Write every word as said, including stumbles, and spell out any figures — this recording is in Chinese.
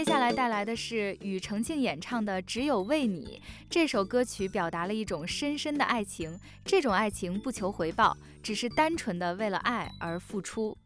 下来带来的是庾澄庆演唱的《只有为你》。这首歌曲表达了一种深深的爱情，这种爱情不求回报，只是单纯的为了爱而付出。